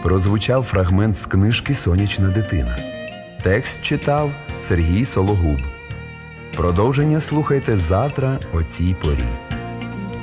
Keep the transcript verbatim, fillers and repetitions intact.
Прозвучав фрагмент з книжки «Сонячна дитина». Текст читав Сергій Сологуб. Продовження слухайте завтра о цій порі.